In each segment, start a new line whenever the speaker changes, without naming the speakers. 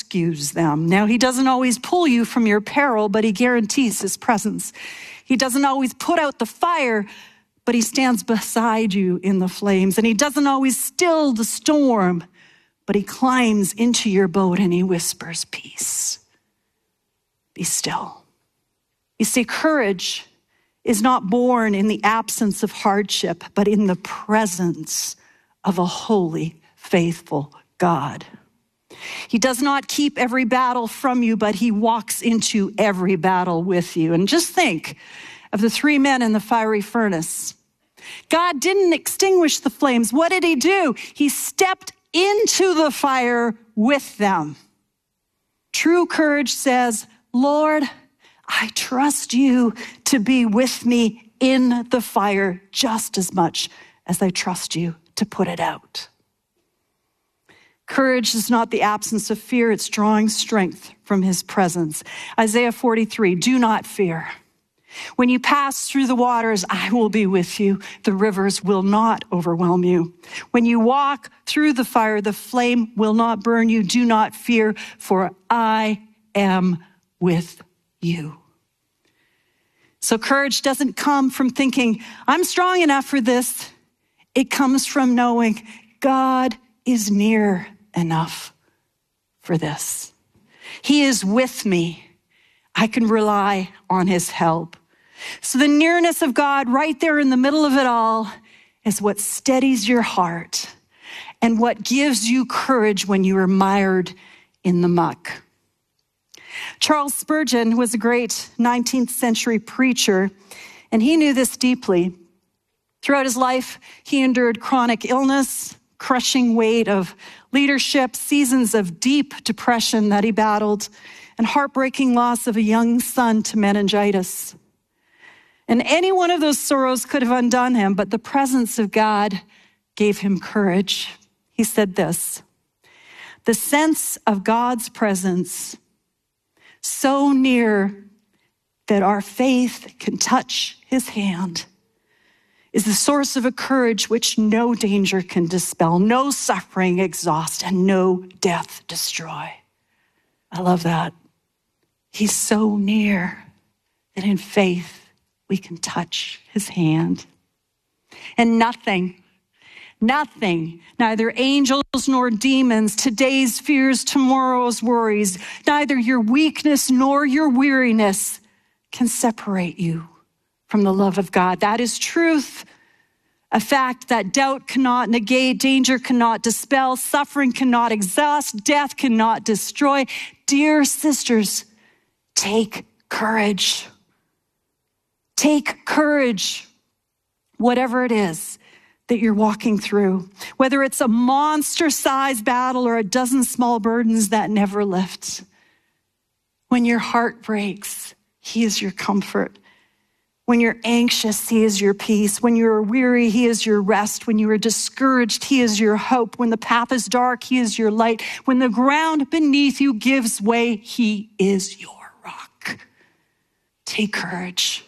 rescues them. Now, he doesn't always pull you from your peril, but he guarantees his presence. He doesn't always put out the fire, but he stands beside you in the flames. And he doesn't always still the storm, but he climbs into your boat and he whispers, peace, be still. You see, courage is not born in the absence of hardship, but in the presence of a holy, faithful God. He does not keep every battle from you, but he walks into every battle with you. And just think of the 3 men in the fiery furnace. God didn't extinguish the flames. What did he do? He stepped into the fire with them. True courage says, Lord, I trust you to be with me in the fire just as much as I trust you to put it out. Courage is not the absence of fear, it's drawing strength from his presence. Isaiah 43, do not fear. When you pass through the waters, I will be with you. The rivers will not overwhelm you. When you walk through the fire, the flame will not burn you. Do not fear, for I am with you. So courage doesn't come from thinking, I'm strong enough for this. It comes from knowing God is near enough for this. He is with me. I can rely on his help. So the nearness of God right there in the middle of it all is what steadies your heart and what gives you courage when you are mired in the muck. Charles Spurgeon was a great 19th century preacher, and he knew this deeply. Throughout his life, he endured chronic illness, crushing weight of leadership, seasons of deep depression that he battled, and heartbreaking loss of a young son to meningitis. And any one of those sorrows could have undone him, but the presence of God gave him courage. He said this, the sense of God's presence so near that our faith can touch his hand is the source of a courage which no danger can dispel, no suffering exhaust, and no death destroy. I love that. He's so near that in faith we can touch his hand. And nothing, neither angels nor demons, today's fears, tomorrow's worries, neither your weakness nor your weariness can separate you from the love of God. That is truth, a fact that doubt cannot negate, danger cannot dispel, suffering cannot exhaust, death cannot destroy. Dear sisters, take courage. Take courage, whatever it is that you're walking through, whether it's a monster-sized battle or a dozen small burdens that never lift. When your heart breaks, he is your comfort. When you're anxious, he is your peace. When you're weary, he is your rest. When you are discouraged, he is your hope. When the path is dark, he is your light. When the ground beneath you gives way, he is your rock. Take courage.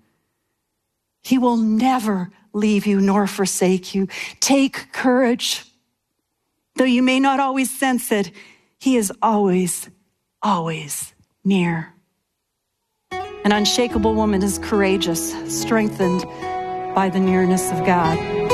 He will never leave you nor forsake you. Take courage. Though you may not always sense it, he is always, always near. An unshakable woman is courageous, strengthened by the nearness of God.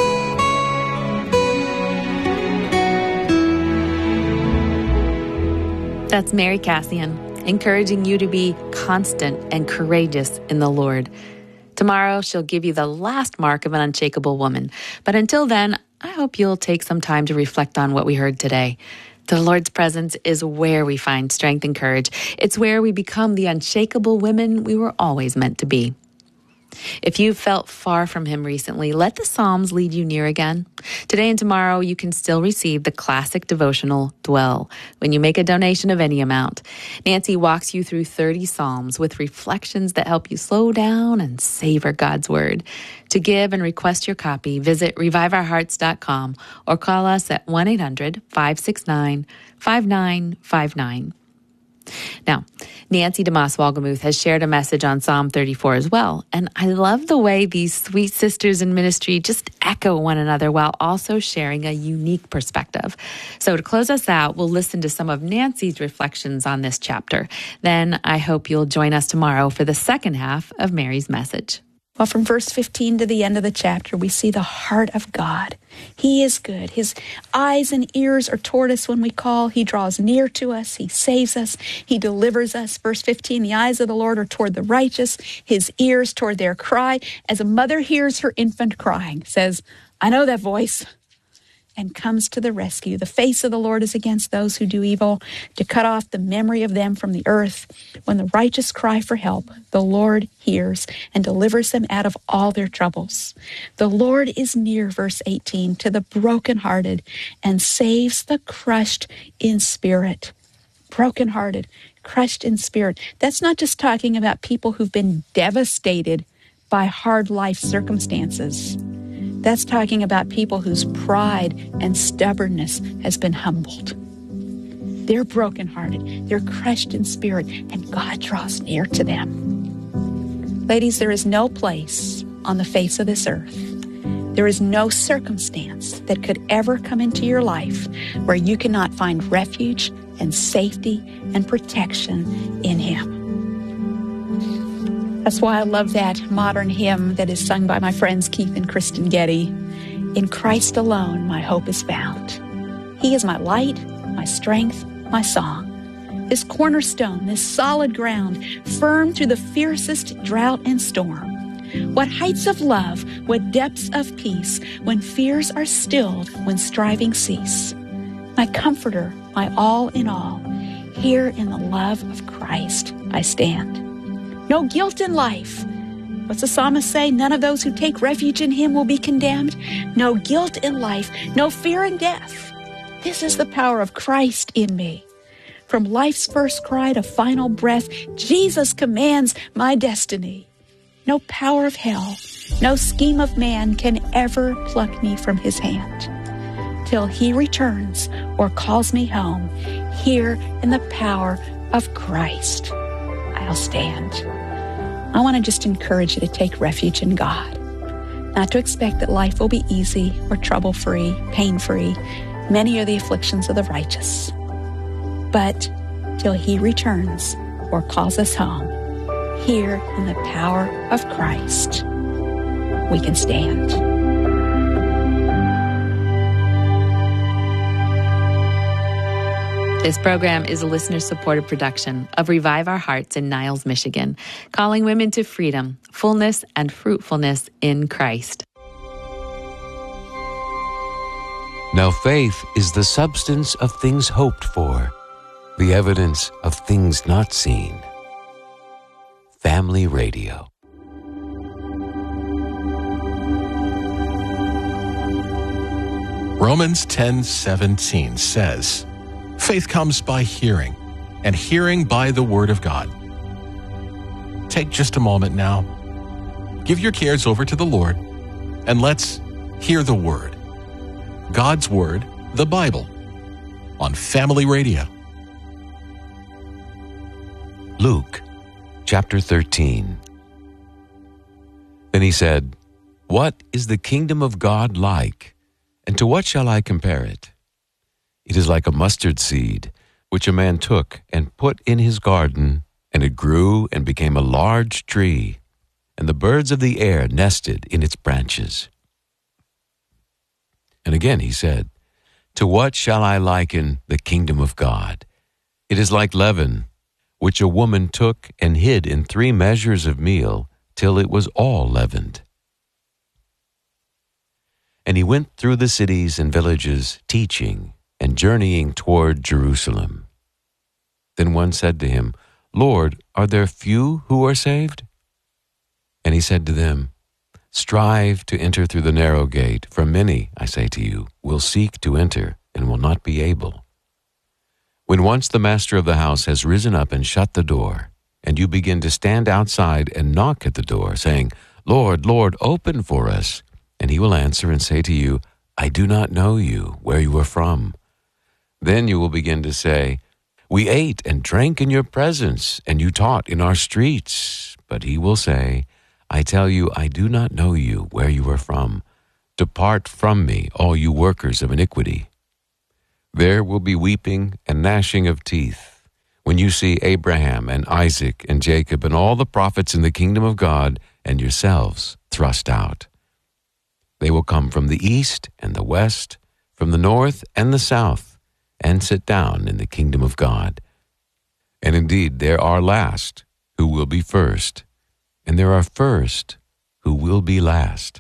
That's Mary Cassian, encouraging you to be constant and courageous in the Lord. Tomorrow, she'll give you the last mark of an unshakable woman. But until then, I hope you'll take some time to reflect on what we heard today. The Lord's presence is where we find strength and courage. It's where we become the unshakable women we were always meant to be. If you've felt far from him recently, let the Psalms lead you near again. Today and tomorrow, you can still receive the classic devotional, Dwell, when you make a donation of any amount. Nancy walks you through 30 Psalms with reflections that help you slow down and savor God's Word. To give and request your copy, visit reviveourhearts.com or call us at 1-800-569-5959. Now, Nancy DeMoss Wolgemuth has shared a message on Psalm 34 as well. And I love the way these sweet sisters in ministry just echo one another while also sharing a unique perspective. So to close us out, we'll listen to some of Nancy's reflections on this chapter. Then I hope you'll join us tomorrow for the second half of Mary's message.
Well, from verse 15 to the end of the chapter, we see the heart of God. He is good. His eyes and ears are toward us when we call. He draws near to us. He saves us. He delivers us. Verse 15, the eyes of the Lord are toward the righteous, his ears toward their cry. As a mother hears her infant crying, says, I know that voice, and comes to the rescue. The face of the Lord is against those who do evil, to cut off the memory of them from the earth. When the righteous cry for help, the Lord hears and delivers them out of all their troubles. The Lord is near, verse 18, to the brokenhearted and saves the crushed in spirit. Brokenhearted, crushed in spirit. That's not just talking about people who've been devastated by hard life circumstances. That's talking about people whose pride and stubbornness has been humbled. They're brokenhearted, they're crushed in spirit, and God draws near to them. Ladies, there is no place on the face of this earth, there is no circumstance that could ever come into your life where you cannot find refuge and safety and protection in Him. That's why I love that modern hymn that is sung by my friends Keith and Kristen Getty. In Christ alone, my hope is found. He is my light, my strength, my song. This cornerstone, this solid ground, firm through the fiercest drought and storm. What heights of love, what depths of peace, when fears are stilled, when striving cease. My comforter, my all in all, here in the love of Christ I stand. No guilt in life. What's the psalmist say? None of those who take refuge in Him will be condemned. No guilt in life, no fear in death. This is the power of Christ in me. From life's first cry to final breath, Jesus commands my destiny. No power of hell, no scheme of man can ever pluck me from His hand. Till He returns or calls me home, here in the power of Christ I'll stand. I want to just encourage you to take refuge in God. Not to expect that life will be easy or trouble-free, pain-free. Many are the afflictions of the righteous. But till He returns or calls us home, here in the power of Christ, we can stand.
This program is a listener-supported production of Revive Our Hearts in Niles, Michigan, calling women to freedom, fullness, and fruitfulness in Christ.
Now faith is the substance of things hoped for, the evidence of things not seen. Family Radio.
Romans 10:17 says, faith comes by hearing, and hearing by the Word of God. Take just a moment now. Give your cares over to the Lord, and let's hear the Word. God's Word, the Bible, on Family Radio.
Luke, chapter 13. Then he said, "What is the kingdom of God like, and to what shall I compare it? It is like a mustard seed, which a man took and put in his garden, and it grew and became a large tree, and the birds of the air nested in its branches." And again he said, "To what shall I liken the kingdom of God? It is like leaven, which a woman took and hid in 3 measures of meal, till it was all leavened." And he went through the cities and villages, teaching and journeying toward Jerusalem. Then one said to him, "Lord, are there few who are saved?" And he said to them, "Strive to enter through the narrow gate, for many, I say to you, will seek to enter and will not be able. When once the master of the house has risen up and shut the door, and you begin to stand outside and knock at the door, saying, 'Lord, Lord, open for us,' and he will answer and say to you, 'I do not know you, where you are from.' Then you will begin to say, We ate and drank in your presence, and you taught in our streets. But he will say, I tell you, I do not know you, where you are from. Depart from me, all you workers of iniquity. There will be weeping and gnashing of teeth when you see Abraham and Isaac and Jacob and all the prophets in the kingdom of God and yourselves thrust out. They will come from the east and the west, from the north and the south, and sit down in the kingdom of God. And indeed, there are last who will be first, and there are first who will be last.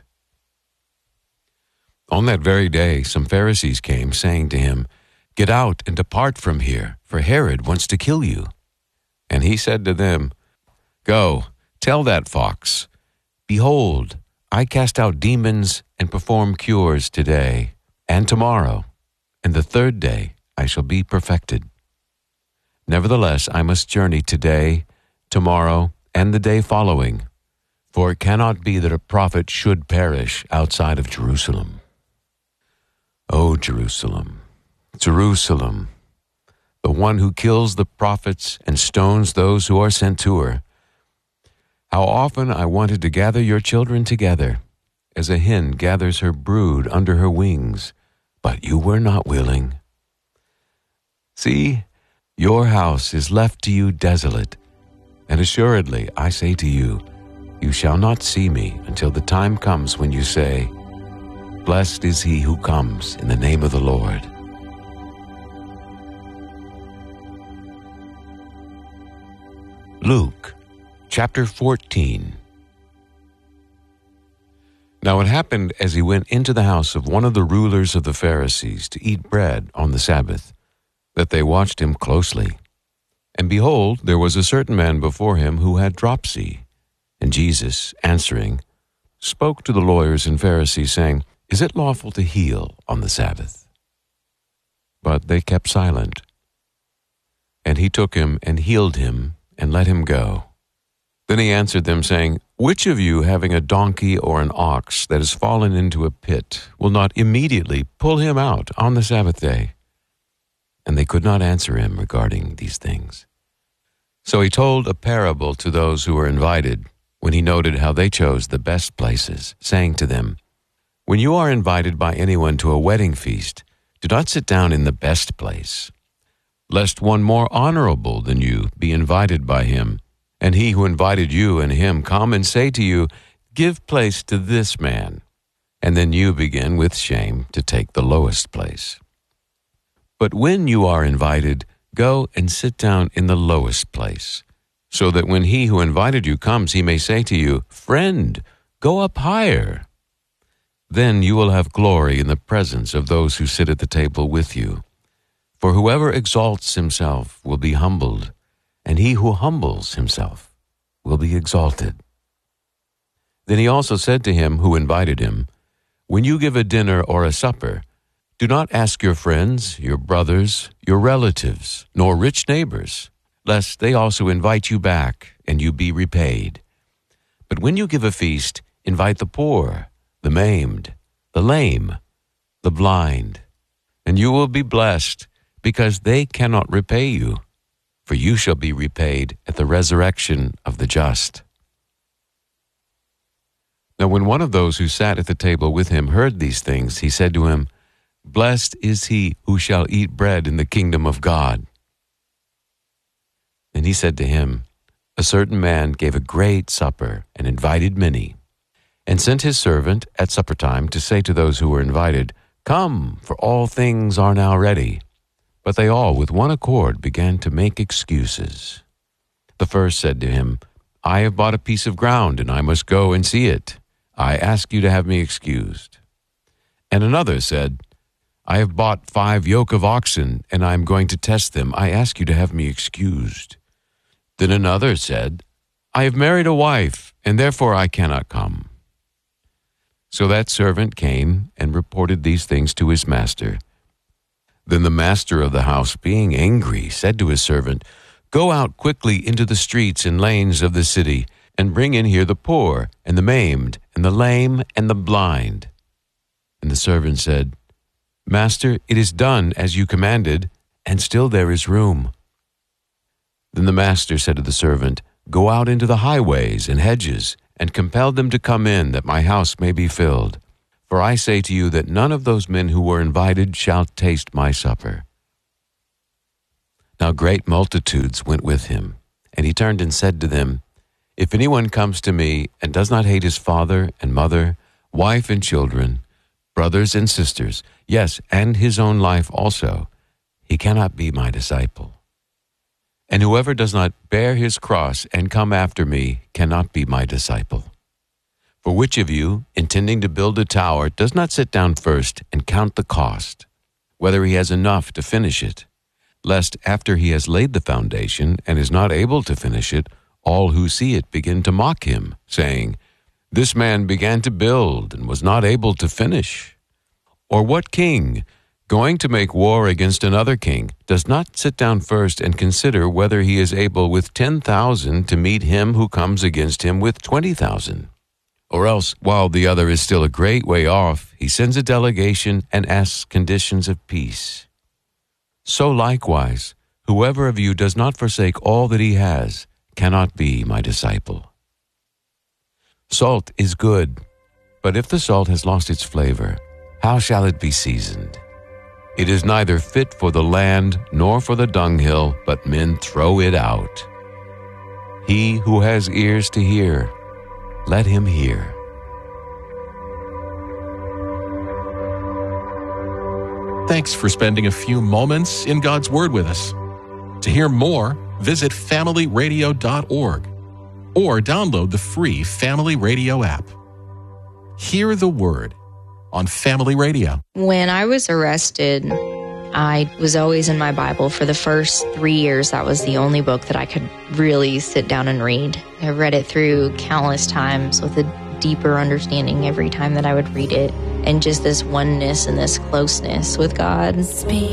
On that very day, some Pharisees came, saying to him, Get out and depart from here, for Herod wants to kill you. And he said to them, Go, tell that fox, Behold, I cast out demons and perform cures today and tomorrow, and the third day I shall be perfected. Nevertheless, I must journey today, tomorrow, and the day following, for it cannot be that a prophet should perish outside of Jerusalem. O Jerusalem, Jerusalem, the one who kills the prophets and stones those who are sent to her. How often I wanted to gather your children together, as a hen gathers her brood under her wings, but you were not willing. See, your house is left to you desolate, and assuredly I say to you, you shall not see me until the time comes when you say, Blessed is he who comes in the name of the Lord. Luke, chapter 14. Now it happened as he went into the house of one of the rulers of the Pharisees to eat bread on the Sabbath, that they watched him closely. And behold, there was a certain man before him who had dropsy. And Jesus, answering, spoke to the lawyers and Pharisees, saying, Is it lawful to heal on the Sabbath? But they kept silent. And he took him and healed him and let him go. Then he answered them, saying, Which of you, having a donkey or an ox that has fallen into a pit, will not immediately pull him out on the Sabbath day? And they could not answer him regarding these things. So he told a parable to those who were invited, when he noted how they chose the best places, saying to them, When you are invited by anyone to a wedding feast, do not sit down in the best place, lest one more honorable than you be invited by him, and he who invited you and him come and say to you, Give place to this man, and then you begin with shame to take the lowest place. But when you are invited, go and sit down in the lowest place, so that when he who invited you comes, he may say to you, Friend, go up higher. Then you will have glory in the presence of those who sit at the table with you. For whoever exalts himself will be humbled, and he who humbles himself will be exalted. Then he also said to him who invited him, When you give a dinner or a supper, do not ask your friends, your brothers, your relatives, nor rich neighbors, lest they also invite you back, and you be repaid. But when you give a feast, invite the poor, the maimed, the lame, the blind, and you will be blessed, because they cannot repay you, for you shall be repaid at the resurrection of the just. Now when one of those who sat at the table with him heard these things, he said to him, Blessed is he who shall eat bread in the kingdom of God. And he said to him, A certain man gave a great supper and invited many, and sent his servant at supper time to say to those who were invited, Come, for all things are now ready. But they all with one accord began to make excuses. The first said to him, I have bought a piece of ground, and I must go and see it. I ask you to have me excused. And another said, I have bought 5 yoke of oxen, and I am going to test them. I ask you to have me excused. Then another said, I have married a wife, and therefore I cannot come. So that servant came and reported these things to his master. Then the master of the house, being angry, said to his servant, Go out quickly into the streets and lanes of the city, and bring in here the poor, and the maimed, and the lame, and the blind. And the servant said, Master, it is done as you commanded, and still there is room. Then the master said to the servant, Go out into the highways and hedges, and compel them to come in, that my house may be filled. For I say to you that none of those men who were invited shall taste my supper. Now great multitudes went with him, and he turned and said to them, If anyone comes to me and does not hate his father and mother, wife and children, brothers and sisters, yes, and his own life also, he cannot be my disciple. And whoever does not bear his cross and come after me cannot be my disciple. For which of you, intending to build a tower, does not sit down first and count the cost, whether he has enough to finish it, lest after he has laid the foundation and is not able to finish it, all who see it begin to mock him, saying, This man began to build and was not able to finish? Or what king, going to make war against another king, does not sit down first and consider whether he is able with 10,000 to meet him who comes against him with 20,000? Or else, while the other is still a great way off, he sends a delegation and asks conditions of peace. So likewise, whoever of you does not forsake all that he has cannot be my disciple. Salt is good, but if the salt has lost its flavor, how shall it be seasoned? It is neither fit for the land nor for the dunghill, but men throw it out. He who has ears to hear, let him hear.
Thanks for spending a few moments in God's Word with us. To hear more, visit familyradio.org or download the free Family Radio app. Hear the Word on Family Radio.
When I was arrested, I was always in my Bible. For the first 3 years, that was the only book that I could really sit down and read. I read it through countless times with a deeper understanding every time that I would read it, and just this oneness and this closeness with God.
Speak.